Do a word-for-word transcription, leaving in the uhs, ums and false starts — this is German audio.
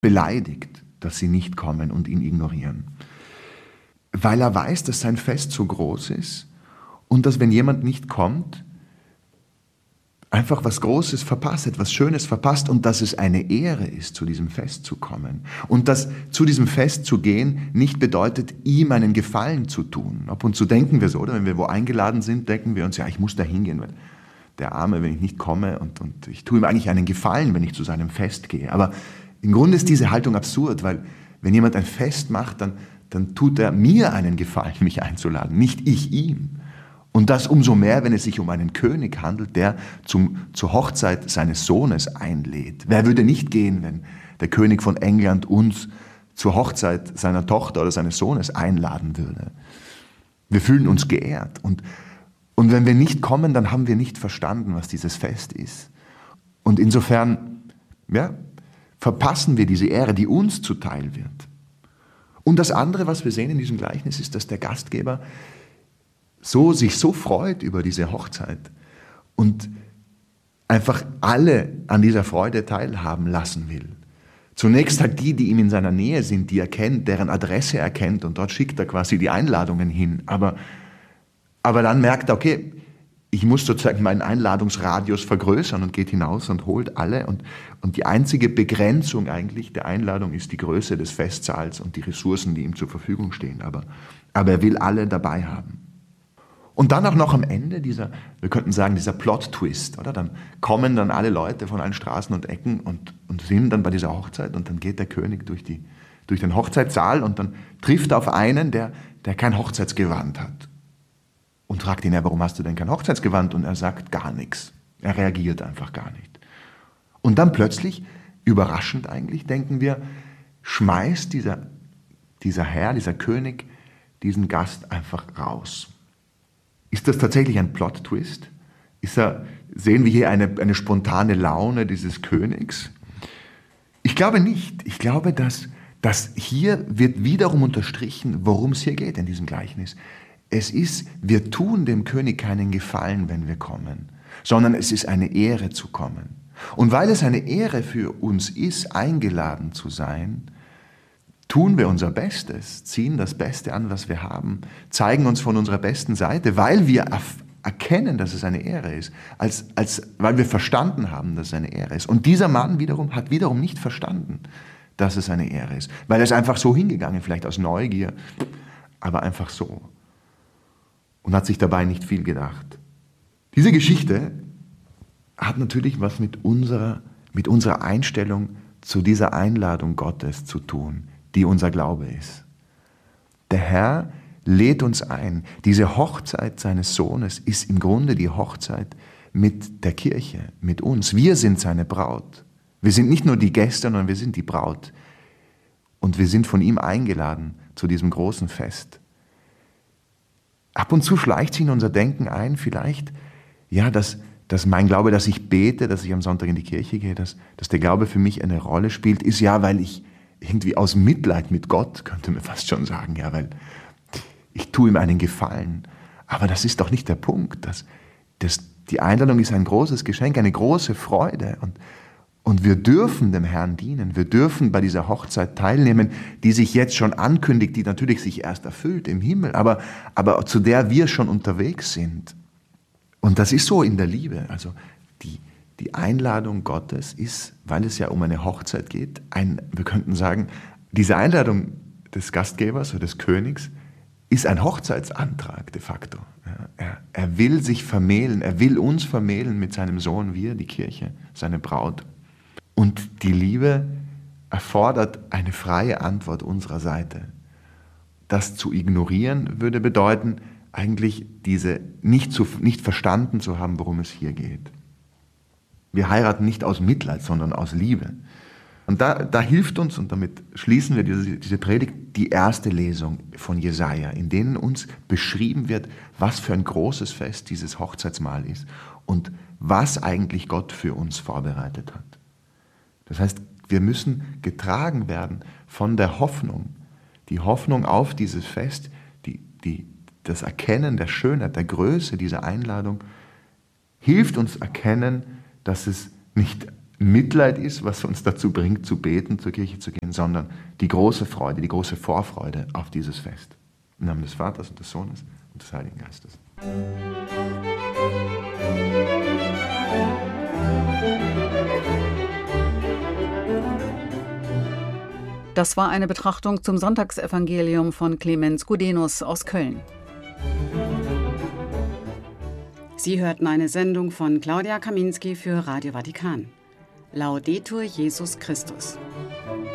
beleidigt, dass sie nicht kommen und ihn ignorieren. Weil er weiß, dass sein Fest so groß ist und dass, wenn jemand nicht kommt, einfach was Großes verpasst, etwas Schönes verpasst und dass es eine Ehre ist, zu diesem Fest zu kommen. Und dass zu diesem Fest zu gehen nicht bedeutet, ihm einen Gefallen zu tun. Ab und zu denken wir so, oder? Wenn wir wo eingeladen sind, denken wir uns, ja, ich muss da hingehen, weil der Arme, wenn ich nicht komme und, und ich tue ihm eigentlich einen Gefallen, wenn ich zu seinem Fest gehe. Aber im Grunde ist diese Haltung absurd, weil wenn jemand ein Fest macht, dann, dann tut er mir einen Gefallen, mich einzuladen, nicht ich ihm. Und das umso mehr, wenn es sich um einen König handelt, der zum, zur Hochzeit seines Sohnes einlädt. Wer würde nicht gehen, wenn der König von England uns zur Hochzeit seiner Tochter oder seines Sohnes einladen würde? Wir fühlen uns geehrt. Und, und wenn wir nicht kommen, dann haben wir nicht verstanden, was dieses Fest ist. Und insofern, ja, verpassen wir diese Ehre, die uns zuteil wird. Und das andere, was wir sehen in diesem Gleichnis, ist, dass der Gastgeber so, sich so freut über diese Hochzeit und einfach alle an dieser Freude teilhaben lassen will. Zunächst halt die, die ihm in seiner Nähe sind, die er kennt, deren Adresse er kennt und dort schickt er quasi die Einladungen hin. Aber, aber dann merkt er, okay, ich muss sozusagen meinen Einladungsradius vergrößern und geht hinaus und holt alle. Und, und die einzige Begrenzung eigentlich der Einladung ist die Größe des Festsaals und die Ressourcen, die ihm zur Verfügung stehen. Aber, aber er will alle dabei haben. Und dann auch noch am Ende dieser, wir könnten sagen, dieser Plot-Twist, oder? Dann kommen dann alle Leute von allen Straßen und Ecken und, und sind dann bei dieser Hochzeit und dann geht der König durch, die, durch den Hochzeitssaal und dann trifft er auf einen, der, der kein Hochzeitsgewand hat. Und fragt ihn, ja, warum hast du denn kein Hochzeitsgewand? Und er sagt gar nichts. Er reagiert einfach gar nicht. Und dann plötzlich, überraschend eigentlich, denken wir, schmeißt dieser, dieser Herr, dieser König, diesen Gast einfach raus. Ist das tatsächlich ein Plot-Twist? Ist er, sehen wir hier eine, eine spontane Laune dieses Königs? Ich glaube nicht. Ich glaube, dass, dass hier wird wiederum unterstrichen, worum es hier geht in diesem Gleichnis. Es ist, wir tun dem König keinen Gefallen, wenn wir kommen, sondern es ist eine Ehre zu kommen. Und weil es eine Ehre für uns ist, eingeladen zu sein, tun wir unser Bestes, ziehen das Beste an, was wir haben, zeigen uns von unserer besten Seite, weil wir erkennen, dass es eine Ehre ist, als, als, weil wir verstanden haben, dass es eine Ehre ist. Und dieser Mann wiederum hat wiederum nicht verstanden, dass es eine Ehre ist, weil er ist einfach so hingegangen, vielleicht aus Neugier, aber einfach so. Und hat sich dabei nicht viel gedacht. Diese Geschichte hat natürlich was mit unserer, mit unserer Einstellung zu dieser Einladung Gottes zu tun, die unser Glaube ist. Der Herr lädt uns ein. Diese Hochzeit seines Sohnes ist im Grunde die Hochzeit mit der Kirche, mit uns. Wir sind seine Braut. Wir sind nicht nur die Gäste, sondern wir sind die Braut. Und wir sind von ihm eingeladen zu diesem großen Fest. Ab und zu schleicht sich in unser Denken ein, vielleicht, ja, dass, dass mein Glaube, dass ich bete, dass ich am Sonntag in die Kirche gehe, dass, dass der Glaube für mich eine Rolle spielt, ist ja, weil ich irgendwie aus Mitleid mit Gott, könnte man fast schon sagen, ja, weil ich tue ihm einen Gefallen. Aber das ist doch nicht der Punkt. Das, das, die Einladung ist ein großes Geschenk, eine große Freude. Und, und wir dürfen dem Herrn dienen. Wir dürfen bei dieser Hochzeit teilnehmen, die sich jetzt schon ankündigt, die natürlich sich erst erfüllt im Himmel, aber, aber zu der wir schon unterwegs sind. Und das ist so in der Liebe. Also die Die Einladung Gottes ist, weil es ja um eine Hochzeit geht, ein, wir könnten sagen, diese Einladung des Gastgebers oder des Königs ist ein Hochzeitsantrag de facto. Ja, er, er will sich vermählen, er will uns vermählen mit seinem Sohn, wir, die Kirche, seine Braut. Und die Liebe erfordert eine freie Antwort unserer Seite. Das zu ignorieren würde bedeuten, eigentlich diese nicht, zu, nicht verstanden zu haben, worum es hier geht. Wir heiraten nicht aus Mitleid, sondern aus Liebe. Und da, da hilft uns, und damit schließen wir diese, diese Predigt, die erste Lesung von Jesaja, in denen uns beschrieben wird, was für ein großes Fest dieses Hochzeitsmahl ist und was eigentlich Gott für uns vorbereitet hat. Das heißt, wir müssen getragen werden von der Hoffnung, die Hoffnung auf dieses Fest, die, die, das Erkennen der Schönheit, der Größe dieser Einladung, hilft uns erkennen, dass es nicht, Mitleid ist, was uns dazu bringt, zu beten, zur Kirche zu gehen, sondern die große Freude, die große Vorfreude auf dieses Fest. Im Namen des Vaters und des Sohnes und des Heiligen Geistes. Das war eine Betrachtung zum Sonntagsevangelium von Clemens Gudenus aus Köln. Sie hörten eine Sendung von Claudia Kaminski für Radio Vatikan. Laudetur Jesus Christus.